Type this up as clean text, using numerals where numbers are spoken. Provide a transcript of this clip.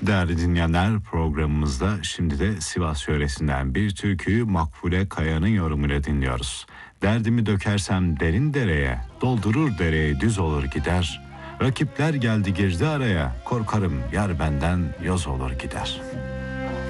Değerli dinleyenler, programımızda şimdi de Sivas yöresinden bir türküyü Makbule Kaya'nın yorumuyla dinliyoruz. Derdimi dökersem derin dereye, doldurur dereyi düz olur gider. Rakipler geldi girdi araya, korkarım yar benden yoz olur gider.